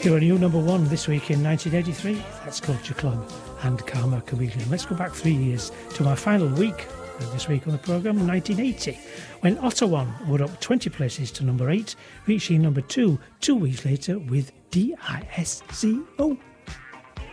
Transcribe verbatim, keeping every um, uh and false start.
They're a new number one this week in nineteen eighty-three. That's Culture Club and Karma Chameleon. Let's go back three years to my final week of this week on the programme, nineteen eighty, when Ottawa were up twenty places to number eight, reaching number two two weeks later with D I S C O.